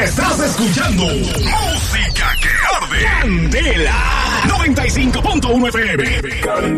Estás escuchando Música que Arde. Candela 95.1 FM.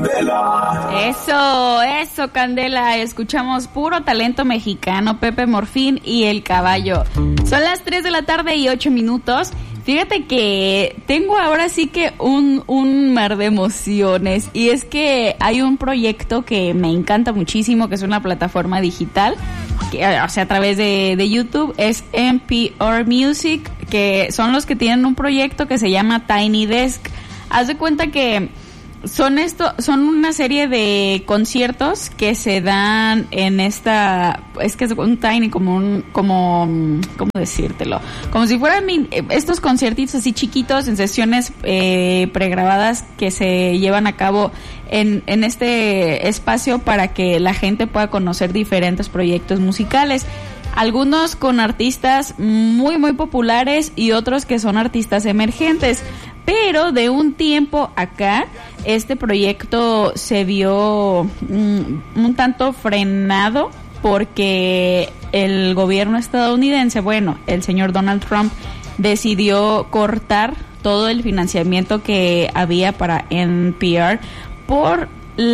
Candela. Eso, Candela. Escuchamos puro talento mexicano, Pepe Morfín y El Caballo. Son las 3 de la tarde y 8 minutos. Fíjate que tengo ahora sí que un mar de emociones, y es que hay un proyecto que me encanta muchísimo, que es una plataforma digital, que, o sea, a través de YouTube, es NPR Music, que son los que tienen un proyecto que se llama Tiny Desk. Haz de cuenta que son una serie de conciertos que se dan en esta, es que es un tiny, ¿cómo decírtelo? Como si fueran estos conciertitos así chiquitos en sesiones pregrabadas que se llevan a cabo en este espacio para que la gente pueda conocer diferentes proyectos musicales. Algunos con artistas muy, muy populares y otros que son artistas emergentes. Pero de un tiempo acá, este proyecto se vio un tanto frenado porque el gobierno estadounidense, bueno, el señor Donald Trump, decidió cortar todo el financiamiento que había para NPR por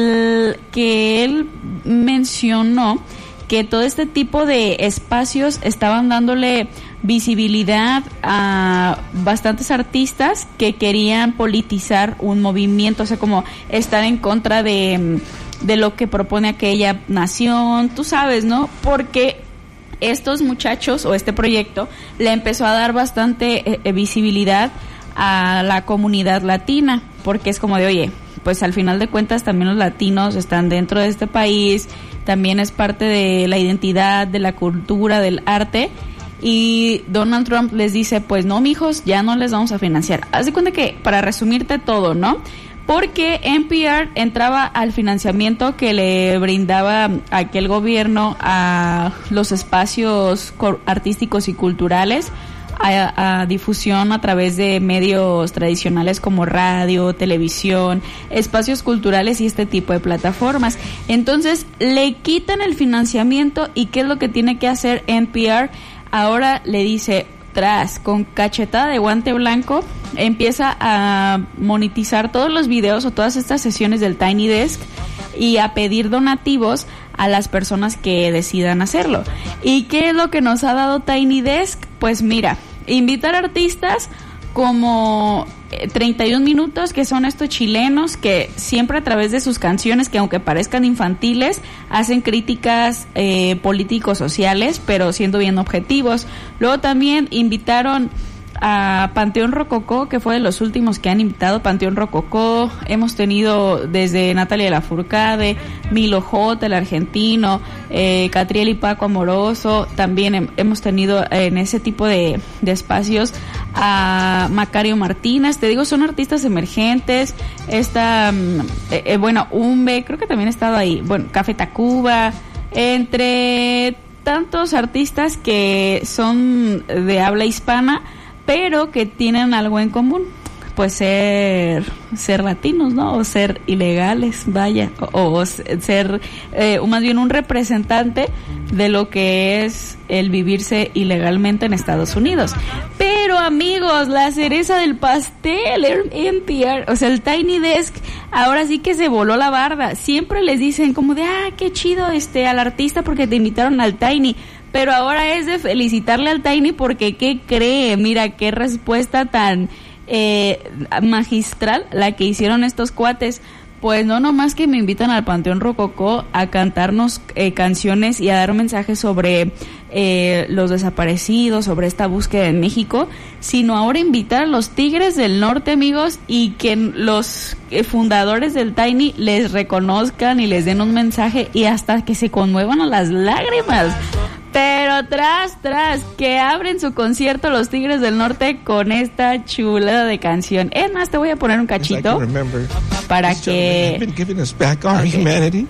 que él mencionó que todo este tipo de espacios estaban dándole visibilidad a bastantes artistas que querían politizar un movimiento, o sea, como estar en contra de lo que propone aquella nación, tú sabes, ¿no? Porque estos muchachos o este proyecto le empezó a dar bastante visibilidad a la comunidad latina, porque es como de, oye, pues al final de cuentas también los latinos están dentro de este país, también es parte de la identidad, de la cultura, del arte. Y Donald Trump les dice, pues no, mijos, ya no les vamos a financiar. Haz de cuenta que, para resumirte todo, ¿no? Porque NPR entraba al financiamiento que le brindaba aquel gobierno a los espacios artísticos y culturales, a difusión a través de medios tradicionales como radio, televisión, espacios culturales y este tipo de plataformas. Entonces le quitan el financiamiento, y ¿qué es lo que tiene que hacer NPR? Ahora le dice, con cachetada de guante blanco, empieza a monetizar todos los videos o todas estas sesiones del Tiny Desk y a pedir donativos a las personas que decidan hacerlo. ¿Y qué es lo que nos ha dado Tiny Desk? Pues mira, invitar artistas como 31 Minutos, que son estos chilenos que siempre a través de sus canciones, que aunque parezcan infantiles, hacen críticas político-sociales, pero siendo bien objetivos. Luego también invitaron a Panteón Rococó, que fue de los últimos que han invitado. Panteón Rococó, hemos tenido desde Natalia Lafourcade, Milo J, el argentino, Catriel y Paco Amoroso. También hemos tenido en ese tipo de espacios a Macario Martínez. Te digo, son artistas emergentes. Umbe, creo que también ha estado ahí. Bueno, Café Tacuba, entre tantos artistas que son de habla hispana, pero que tienen algo en común, pues ser latinos, ¿no? O ser ilegales, vaya, o ser más bien un representante de lo que es el vivirse ilegalmente en Estados Unidos. Pero amigos, la cereza del pastel, el NPR, o sea, el Tiny Desk, ahora sí que se voló la barda. Siempre les dicen como de, qué chido al artista porque te invitaron al Tiny. Pero ahora es de felicitarle al Tiny porque, ¿qué cree? Mira, qué respuesta tan magistral la que hicieron estos cuates. Pues no nomás que me invitan al Panteón Rococó a cantarnos canciones y a dar mensajes sobre los desaparecidos, sobre esta búsqueda en México, sino ahora invitar a los Tigres del Norte, amigos, y que los fundadores del Tiny les reconozcan y les den un mensaje y hasta que se conmuevan a las lágrimas. Pero tras, que abren su concierto los Tigres del Norte con esta chulada de canción. Es más, te voy a poner un cachito para que... Been giving us back our humanity.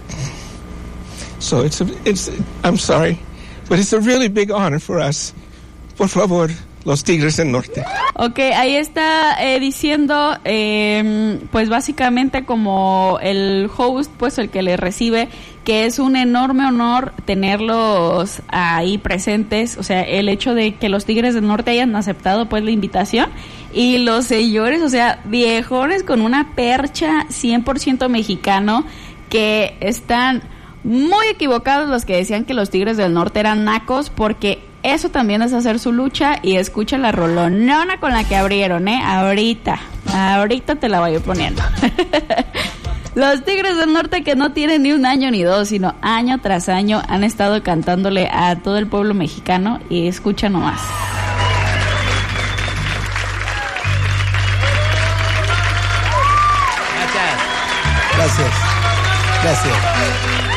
So I'm sorry, but it's a really big honor for us. Por favor, Los Tigres del Norte. Ok, ahí está diciendo, pues básicamente como el host, pues el que le recibe, que es un enorme honor tenerlos ahí presentes, o sea, el hecho de que los Tigres del Norte hayan aceptado pues la invitación, y los señores, o sea, viejones con una percha 100% mexicano, que están muy equivocados los que decían que los Tigres del Norte eran nacos, porque eso también es hacer su lucha. Y escucha la rolonona con la que abrieron, ahorita te la voy a ir poniendo. Los Tigres del Norte, que no tienen ni un año ni dos, sino año tras año han estado cantándole a todo el pueblo mexicano, y escucha nomás. Gracias.